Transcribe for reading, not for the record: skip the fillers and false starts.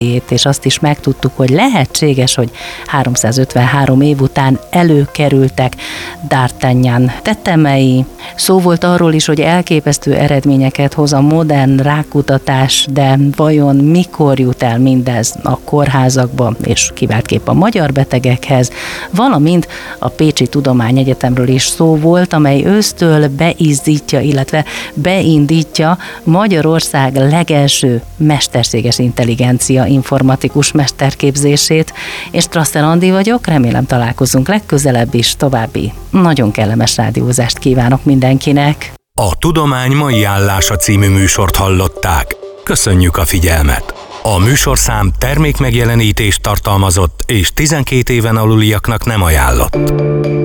és azt is megtudtuk, hogy lehetséges, hogy 353 év után előkerültek D'Artagnan tetemei. Szó volt arról is, hogy elképesztő eredményeket hoz a modern rákutatás, de vajon mikor jut el mindez a kórházakba, és kiváltképp a magyar betegekhez, valamint a Pécsi Tudományegyetemről is szó volt, amely ősztől beizzítja, illetve beindítja Magyarország legelső mesterséges intelligencia informatikus mesterképzését, és Strasser Andi vagyok, remélem találkozunk legközelebb is, további nagyon kellemes rádiózást kívánok mindenkinek. A Tudomány mai állása című műsort hallották. Köszönjük a figyelmet! A műsorszám termékmegjelenítést tartalmazott és 12 éven aluliaknak nem ajánlott.